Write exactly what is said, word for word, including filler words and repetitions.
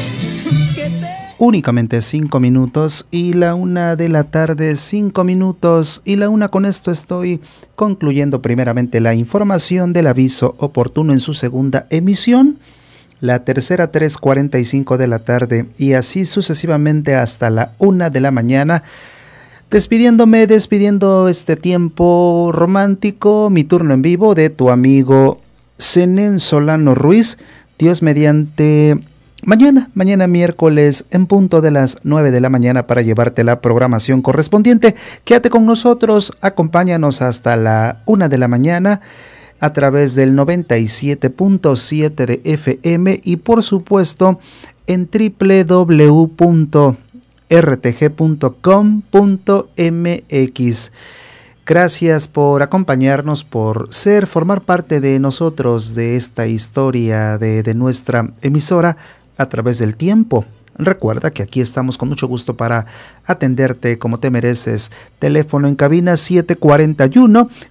Únicamente cinco minutos y la una de la tarde, cinco minutos y la una. Con esto estoy concluyendo primeramente la información del aviso oportuno en su segunda emisión, la tercera tres cuarenta y cinco de la tarde y así sucesivamente hasta la una de la mañana. Despidiéndome, despidiendo este tiempo romántico, mi turno en vivo de tu amigo Zenén Solano Ruiz. Dios mediante... Mañana, mañana miércoles en punto de las nueve de la mañana para llevarte la programación correspondiente. Quédate con nosotros, acompáñanos hasta la una de la mañana a través del noventa y siete punto siete de F M y por supuesto en doble u doble u doble u punto r t g punto com punto m x. Gracias por acompañarnos, por ser, formar parte de nosotros, de esta historia de, de nuestra emisora a través del tiempo. Recuerda que aquí estamos con mucho gusto para atenderte como te mereces. Teléfono en cabina siete cuatro uno,